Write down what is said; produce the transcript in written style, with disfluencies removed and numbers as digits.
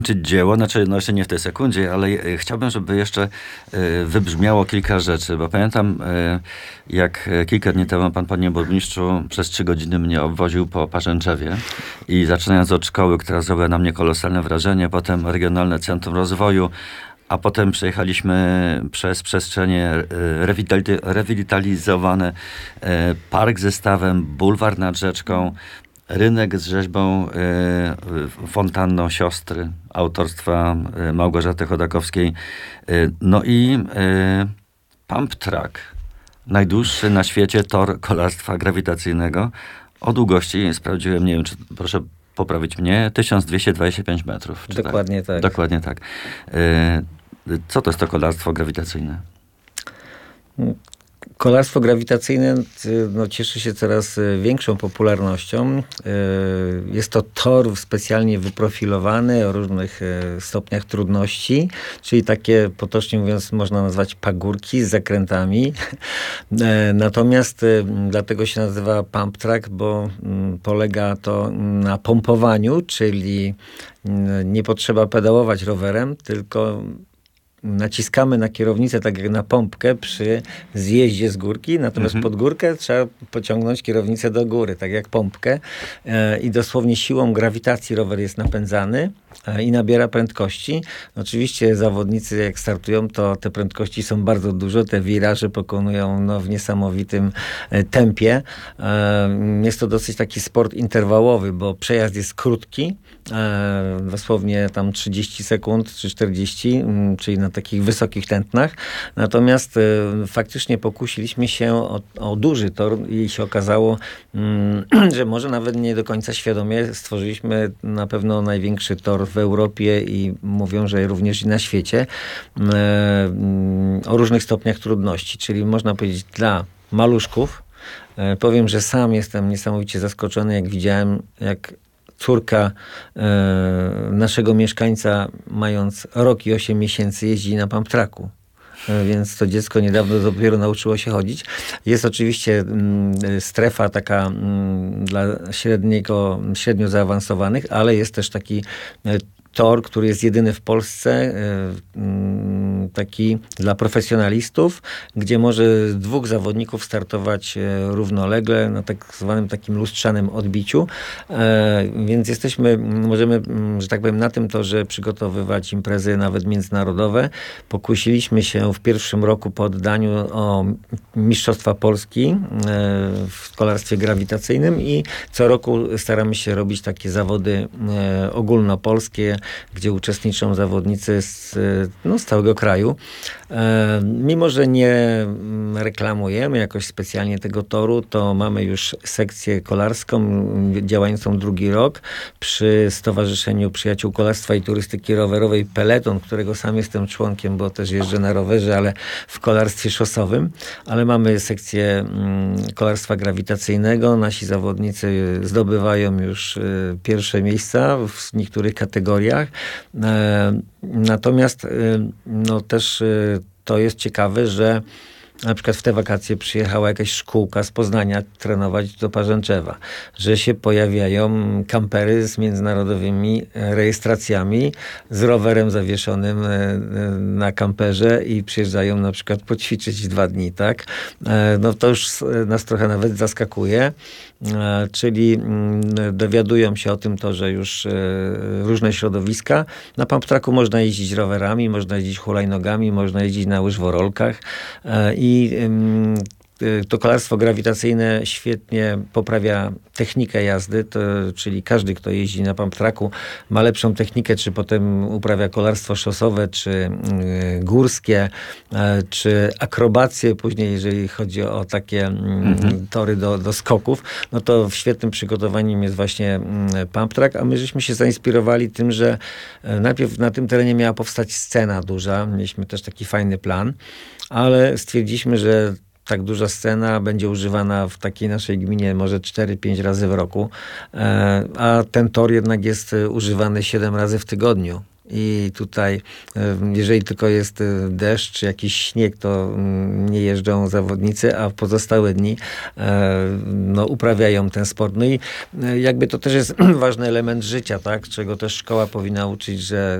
Czy dzieło, znaczy no jeszcze nie w tej sekundzie, ale chciałbym, żeby jeszcze wybrzmiało kilka rzeczy, bo pamiętam, jak kilka dni temu pan, panie burmistrzu, przez 3 godziny mnie obwoził po Parzęczewie i zaczynając od szkoły, która zrobiła na mnie kolosalne wrażenie, potem Regionalne Centrum Rozwoju, a potem przejechaliśmy przez przestrzenie rewitalizowane, park ze stawem, bulwar nad rzeczką, rynek z rzeźbą fontanną Siostry autorstwa Małgorzaty Chodakowskiej. No i Pump Track, najdłuższy na świecie tor kolarstwa grawitacyjnego o długości, sprawdziłem, nie wiem, czy proszę poprawić mnie, 1225 metrów. Dokładnie tak. Dokładnie tak. Co to jest to kolarstwo grawitacyjne? Kolarstwo grawitacyjne cieszy się coraz większą popularnością. Jest to tor specjalnie wyprofilowany o różnych stopniach trudności, czyli takie, potocznie mówiąc, można nazwać pagórki z zakrętami. Natomiast dlatego się nazywa pump track, bo polega to na pompowaniu, czyli nie potrzeba pedałować rowerem, tylko naciskamy na kierownicę tak jak na pompkę przy zjeździe z górki, natomiast pod górkę trzeba pociągnąć kierownicę do góry, tak jak pompkę i dosłownie siłą grawitacji rower jest napędzany i nabiera prędkości. Oczywiście zawodnicy jak startują, to te prędkości są bardzo duże, te wiraże pokonują w niesamowitym tempie. Jest to dosyć taki sport interwałowy, bo przejazd jest krótki, dosłownie tam 30 sekund czy 40, czyli na takich wysokich tętnach. Natomiast faktycznie pokusiliśmy się o duży tor i się okazało, że może nawet nie do końca świadomie stworzyliśmy na pewno największy tor w Europie i mówią, że również i na świecie o różnych stopniach trudności. Czyli można powiedzieć dla maluszków. Powiem, że sam jestem niesamowicie zaskoczony, jak widziałem, jak córka naszego mieszkańca, mając rok i 8 miesięcy, jeździ na pump tracku. Więc to dziecko niedawno dopiero nauczyło się chodzić. Jest oczywiście strefa taka dla średnio zaawansowanych, ale jest też taki tor, który jest jedyny w Polsce, taki dla profesjonalistów, gdzie może 2 zawodników startować równolegle na tak zwanym takim lustrzanym odbiciu. Więc możemy, że tak powiem, na tym torze przygotowywać imprezy nawet międzynarodowe. Pokusiliśmy się w pierwszym roku po oddaniu o Mistrzostwa Polski w kolarstwie grawitacyjnym i co roku staramy się robić takie zawody ogólnopolskie, gdzie uczestniczą zawodnicy z całego kraju. Mimo że nie reklamujemy jakoś specjalnie tego toru, to mamy już sekcję kolarską działającą 2. rok przy Stowarzyszeniu Przyjaciół Kolarstwa i Turystyki Rowerowej Peleton, którego sam jestem członkiem, bo też jeżdżę na rowerze, ale w kolarstwie szosowym. Ale mamy sekcję kolarstwa grawitacyjnego. Nasi zawodnicy zdobywają już pierwsze miejsca w niektórych kategoriach. Natomiast też to jest ciekawe, że na przykład w te wakacje przyjechała jakaś szkółka z Poznania trenować do Parzęczewa, że się pojawiają kampery z międzynarodowymi rejestracjami, z rowerem zawieszonym na kamperze i przyjeżdżają na przykład poćwiczyć 2 dni, tak? To już nas trochę nawet zaskakuje. Czyli dowiadują się o tym torze już różne środowiska. Na pump tracku można jeździć rowerami, można jeździć hulajnogami, można jeździć na łyżworolkach i to kolarstwo grawitacyjne świetnie poprawia technikę jazdy, czyli każdy, kto jeździ na pump tracku, ma lepszą technikę, czy potem uprawia kolarstwo szosowe, czy górskie, czy akrobacje. Później, jeżeli chodzi o takie tory do skoków, to świetnym przygotowaniem jest właśnie pump track, a my żeśmy się zainspirowali tym, że najpierw na tym terenie miała powstać scena duża. Mieliśmy też taki fajny plan, ale stwierdziliśmy, że tak duża scena będzie używana w takiej naszej gminie może 4-5 razy w roku, a ten tor jednak jest używany 7 razy w tygodniu. i tutaj jeżeli tylko jest deszcz czy jakiś śnieg, to nie jeżdżą zawodnicy, a w pozostałe dni uprawiają ten sport. No i jakby to też jest ważny element życia, tak? Czego też szkoła powinna uczyć, że